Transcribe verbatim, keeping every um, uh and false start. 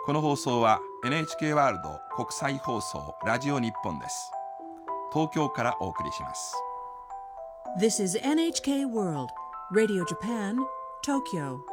この放送は エヌエイチケー ワールド国際放送ラジオ日本です。東京からお送りします。 This is エヌエイチケー World Radio Japan, Tokyo